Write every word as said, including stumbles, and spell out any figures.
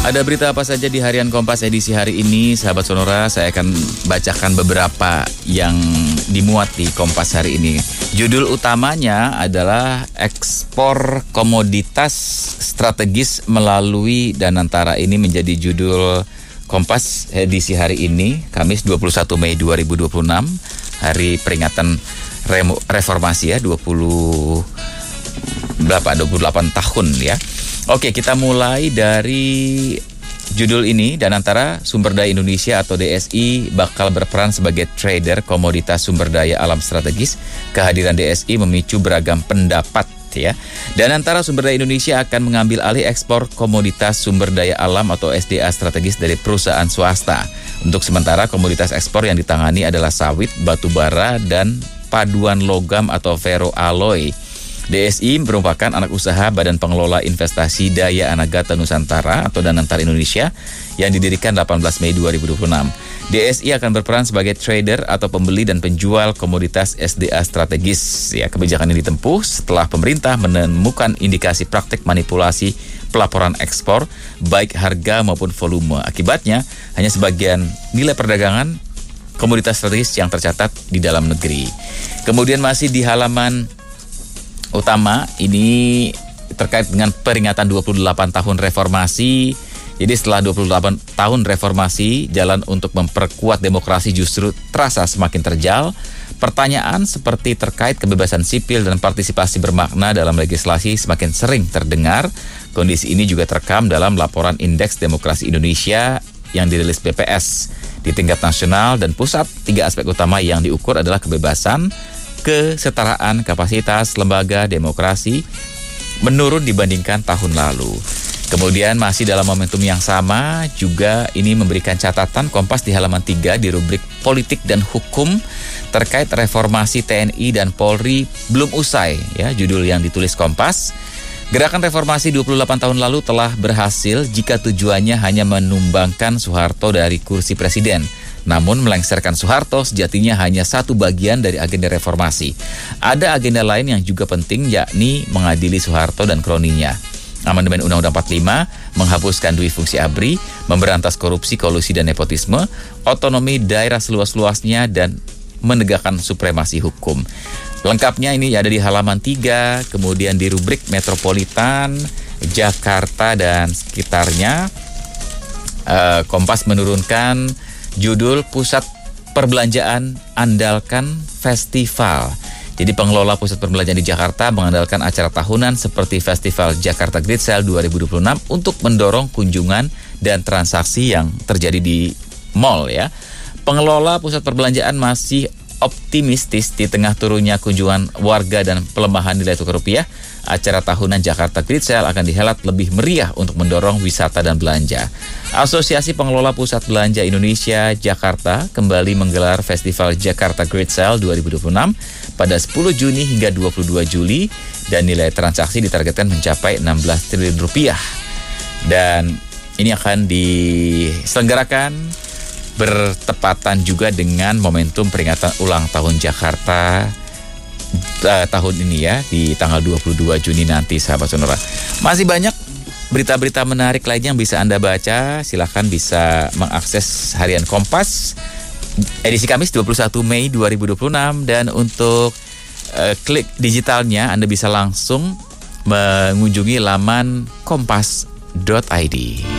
Ada berita apa saja di Harian Kompas edisi hari ini, sahabat Sonora? Saya akan bacakan beberapa yang dimuat di Kompas hari ini. Judul utamanya adalah ekspor komoditas strategis melalui Danantara. Ini menjadi judul Kompas edisi hari ini, Kamis dua puluh satu Mei dua ribu dua puluh enam, hari peringatan remo, reformasi ya, dua puluh delapan tahun ya. Oke, kita mulai dari judul ini. Danantara Sumber Daya Indonesia atau D S I bakal berperan sebagai trader komoditas sumber daya alam strategis. Kehadiran D S I memicu beragam pendapat ya. Danantara Sumber Daya Indonesia akan mengambil alih ekspor komoditas sumber daya alam atau S D A strategis dari perusahaan swasta. Untuk sementara komoditas ekspor yang ditangani adalah sawit, batu bara, dan paduan logam atau ferroalloy. D S I merupakan anak usaha Badan Pengelola Investasi Daya Anagata Nusantara atau Danantara Indonesia yang didirikan delapan belas Mei dua ribu dua puluh enam. D S I akan berperan sebagai trader atau pembeli dan penjual komoditas S D A strategis. Ya, kebijakan ini ditempuh setelah pemerintah menemukan indikasi praktik manipulasi pelaporan ekspor baik harga maupun volume. Akibatnya hanya sebagian nilai perdagangan komoditas strategis yang tercatat di dalam negeri. Kemudian masih di halaman utama ini terkait dengan peringatan dua puluh delapan tahun reformasi. Jadi setelah dua puluh delapan tahun reformasi, jalan untuk memperkuat demokrasi justru terasa semakin terjal. Pertanyaan seperti terkait kebebasan sipil dan partisipasi bermakna dalam legislasi semakin sering terdengar. Kondisi ini juga terekam dalam laporan Indeks Demokrasi Indonesia yang dirilis B P S. Di tingkat nasional dan pusat, tiga aspek utama yang diukur adalah kebebasan, kesetaraan, kapasitas lembaga demokrasi menurun dibandingkan tahun lalu. Kemudian masih dalam momentum yang sama juga ini memberikan catatan Kompas di halaman tiga di rubrik politik dan hukum terkait reformasi T N I dan Polri belum usai ya, judul yang ditulis Kompas. Gerakan reformasi dua puluh delapan tahun lalu telah berhasil jika tujuannya hanya menumbangkan Soeharto dari kursi presiden. Namun melengsarkan Soeharto sejatinya hanya satu bagian dari agenda reformasi. Ada agenda lain yang juga penting, yakni mengadili Soeharto dan kroninya. Amandemen Undang-Undang empat puluh lima menghapuskan dui fungsi A B R I, memberantas korupsi, kolusi, dan nepotisme, otonomi daerah seluas-luasnya, dan menegakkan supremasi hukum. Lengkapnya ini ada di halaman tiga, kemudian di rubrik Metropolitan, Jakarta, dan sekitarnya. Uh, Kompas menurunkan judul Pusat Perbelanjaan Andalkan Festival. Jadi pengelola pusat perbelanjaan di Jakarta mengandalkan acara tahunan seperti Festival Jakarta Great Sale dua ribu dua puluh enam untuk mendorong kunjungan dan transaksi yang terjadi di mall ya. Pengelola pusat perbelanjaan masih optimistis di tengah turunnya kunjungan warga dan pelemahan nilai tukar rupiah. Acara tahunan Jakarta Great Sale akan dihelat lebih meriah untuk mendorong wisata dan belanja. Asosiasi Pengelola Pusat Belanja Indonesia Jakarta kembali menggelar Festival Jakarta Great Sale dua ribu dua puluh enam pada sepuluh Juni hingga dua puluh dua Juli dan nilai transaksi ditargetkan mencapai enam belas triliun rupiah. Dan ini akan diselenggarakan bertepatan juga dengan momentum peringatan ulang tahun Jakarta Uh, tahun ini ya, di tanggal dua puluh dua Juni nanti, sahabat Sonora. Masih banyak berita-berita menarik lainnya yang bisa Anda baca. Silakan bisa mengakses Harian Kompas edisi Kamis dua puluh satu Mei dua ribu dua puluh enam, dan untuk uh, klik digitalnya Anda bisa langsung mengunjungi laman kompas dot i d.